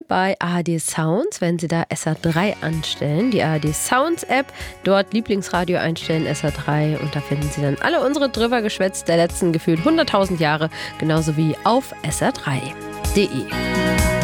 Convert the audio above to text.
bei ARD Sounds, wenn Sie da SR3 anstellen, die ARD Sounds App, dort Lieblingsradio einstellen, SR3, und da finden Sie dann alle unsere Drübergeschwätzt der letzten gefühlt 100.000 Jahre, genauso wie auf sr3.de.